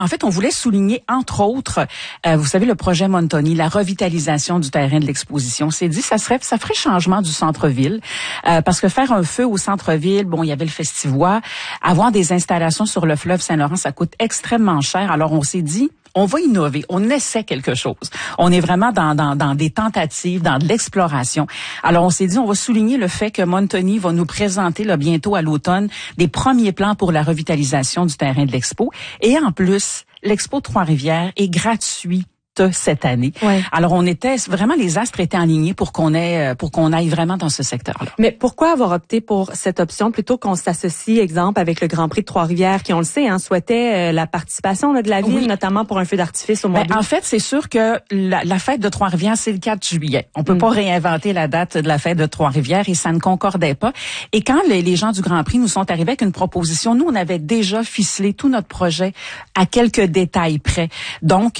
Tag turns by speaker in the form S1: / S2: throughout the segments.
S1: En fait, on voulait souligner, entre autres, vous savez, le projet Montoni, la revitalisation du terrain de l'exposition. On s'est dit, ça ferait changement du centre-ville, parce que faire un feu au centre-ville, bon, il y avait le Festivois, avoir des installations sur le fleuve Saint-Laurent, ça coûte extrêmement cher. Alors, on s'est dit, on va innover, on essaie quelque chose. On est vraiment dans des tentatives, dans de l'exploration. Alors, on s'est dit, on va souligner le fait que Montoni va nous présenter là, bientôt à l'automne des premiers plans pour la revitalisation du terrain de l'expo. Et en plus, l'Expo Trois-Rivières est gratuit cette année. Ouais. Alors les astres étaient alignés pour qu'on aille vraiment dans ce secteur-là.
S2: Mais pourquoi avoir opté pour cette option plutôt qu'on s'associe, exemple, avec le Grand Prix de Trois-Rivières qui, on le sait, souhaitait la participation de la ville, notamment pour un feu d'artifice au mois d'août?
S1: En fait, c'est sûr que la fête de Trois-Rivières, c'est le 4 juillet. On peut pas réinventer la date de la fête de Trois-Rivières et ça ne concordait pas. Et quand les gens du Grand Prix nous sont arrivés avec une proposition, nous, on avait déjà ficelé tout notre projet à quelques détails près. Donc,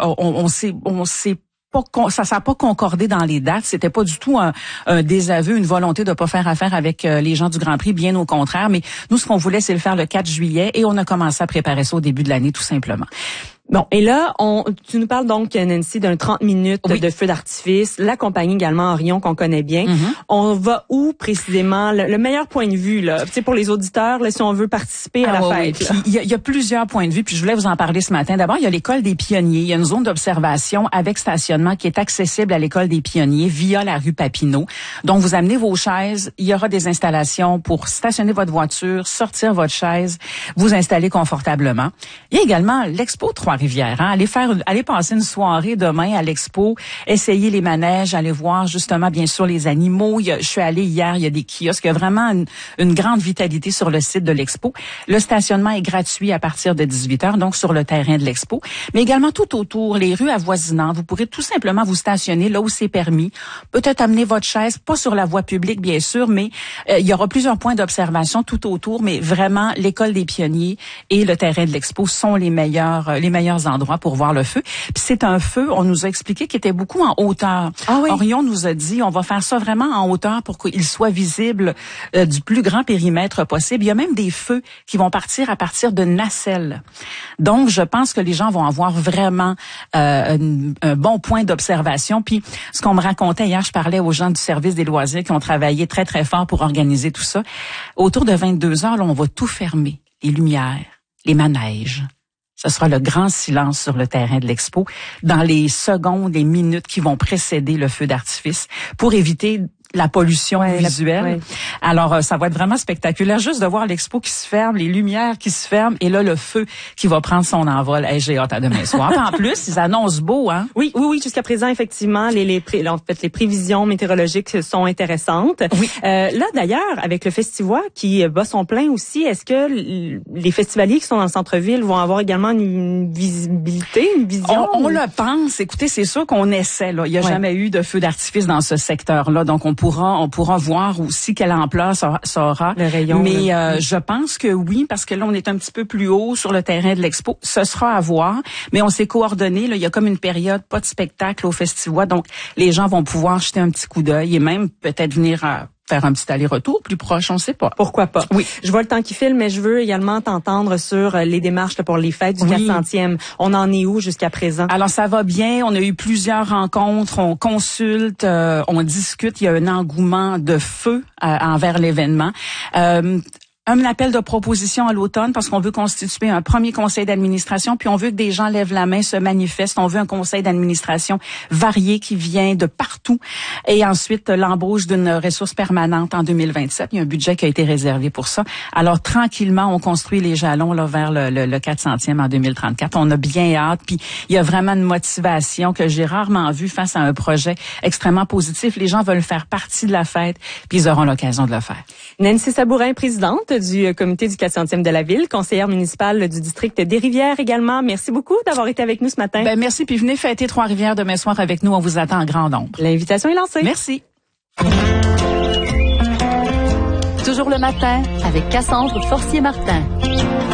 S1: ça n'a pas concordé dans les dates. C'était pas du tout un désaveu, une volonté de pas faire affaire avec les gens du Grand Prix, bien au contraire. Mais nous, ce qu'on voulait, c'est le faire le 4 juillet et on a commencé à préparer ça au début de l'année, tout simplement.
S2: Bon, et là, tu nous parles donc, Nancy, d'un 30 minutes de feu d'artifice, la compagnie également Orion qu'on connaît bien. On va où précisément? Le meilleur point de vue, là, tu sais, pour les auditeurs, là, si on veut participer à la fête.
S1: Il y a plusieurs points de vue, puis je voulais vous en parler ce matin. D'abord, il y a l'école des Pionniers. Il y a une zone d'observation avec stationnement qui est accessible à l'école des Pionniers via la rue Papineau. Donc, vous amenez vos chaises, il y aura des installations pour stationner votre voiture, sortir votre chaise, vous installer confortablement. Il y a également l'Expo Trois-Rivières. Allez passer une soirée demain à l'Expo, essayer les manèges, aller voir justement bien sûr les animaux. Je suis allée hier, il y a des kiosques, il y a vraiment une grande vitalité sur le site de l'Expo. Le stationnement est gratuit à partir de 18h, donc sur le terrain de l'Expo, mais également tout autour, les rues avoisinantes. Vous pourrez tout simplement vous stationner là où c'est permis. Peut-être amener votre chaise, pas sur la voie publique bien sûr, mais il y aura plusieurs points d'observation tout autour, mais vraiment l'école des Pionniers et le terrain de l'Expo sont les meilleurs endroits pour voir le feu. Puis c'est un feu, on nous a expliqué, qui était beaucoup en hauteur. Ah oui. Orion nous a dit, on va faire ça vraiment en hauteur pour qu'il soit visible du plus grand périmètre possible. Il y a même des feux qui vont partir à partir de nacelles. Donc, je pense que les gens vont avoir vraiment un bon point d'observation. Puis, ce qu'on me racontait hier, je parlais aux gens du service des loisirs qui ont travaillé très, très fort pour organiser tout ça. Autour de 22h, là, on va tout fermer. Les lumières, les manèges. Ce sera le grand silence sur le terrain de l'Expo dans les secondes, les minutes qui vont précéder le feu d'artifice pour éviter la pollution visuelle. Alors, ça va être vraiment spectaculaire juste de voir l'Expo qui se ferme, les lumières qui se ferment et là, le feu qui va prendre son envol. Hey, j'ai hâte à demain soir. En plus, ils annoncent beau, hein?
S2: Oui. Jusqu'à présent, effectivement, les prévisions météorologiques sont intéressantes. Oui. Là, d'ailleurs, avec le Festivois qui bat son plein aussi, est-ce que les festivaliers qui sont dans le centre-ville vont avoir également une visibilité, une vision?
S1: On le pense. Écoutez, c'est sûr qu'on essaie, là. Il n'y a jamais eu de feu d'artifice dans ce secteur-là. Donc, on pourra voir aussi quelle ampleur ça aura.
S2: Le rayon.
S1: Mais je pense que oui, parce que là, on est un petit peu plus haut sur le terrain de l'Expo. Ce sera à voir, mais on s'est coordonné. Là, il y a comme une période, pas de spectacle au Festivois, donc les gens vont pouvoir jeter un petit coup d'œil et même peut-être venir faire un petit aller-retour plus proche, on sait pas.
S2: Pourquoi pas?
S1: Oui.
S2: Je vois le temps qui file, mais je veux également t'entendre sur les démarches pour les fêtes du 400e. On en est où jusqu'à présent?
S1: Alors, ça va bien. On a eu plusieurs rencontres. On consulte, on discute. Il y a un engouement de feu envers l'événement. Un appel de proposition à l'automne parce qu'on veut constituer un premier conseil d'administration, puis on veut que des gens lèvent la main, se manifestent. On veut un conseil d'administration varié qui vient de partout. Et ensuite, l'embauche d'une ressource permanente en 2027. Il y a un budget qui a été réservé pour ça. Alors, tranquillement, on construit les jalons là vers le 400e en 2034. On a bien hâte. Puis, il y a vraiment une motivation que j'ai rarement vue face à un projet extrêmement positif. Les gens veulent faire partie de la fête, puis ils auront l'occasion de le faire.
S2: Nancy Sabourin, présidente du comité du 400e de la ville, conseillère municipale du district des Rivières également. Merci beaucoup d'avoir été avec nous ce matin.
S1: Merci, puis venez fêter Trois-Rivières demain soir avec nous. On vous attend en grand nombre.
S2: L'invitation est lancée.
S1: Merci.
S3: Toujours le matin avec Cassandre Forcier-Martin.